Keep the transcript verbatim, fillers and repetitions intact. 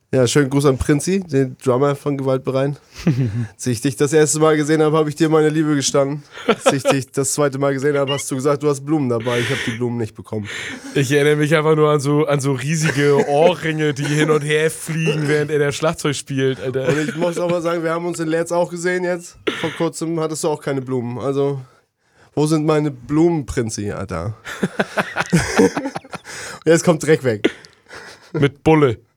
Ja, schönen Gruß an Prinzi, den Drummer von Gewaltberein. Als ich dich das erste Mal gesehen habe, habe ich dir meine Liebe gestanden. Als ich dich das zweite Mal gesehen habe, hast du gesagt, du hast Blumen dabei. Ich habe die Blumen nicht bekommen. Ich erinnere mich einfach nur an so, an so riesige Ohrringe, die hin und her fliegen, während er der Schlagzeug spielt, Alter. Und ich muss auch mal sagen, wir haben uns in Lerz auch gesehen jetzt. Vor kurzem hattest du auch keine Blumen. Also, wo sind meine Blumen, Prinzi, Alter? Jetzt kommt Dreck weg. Mit Bulle.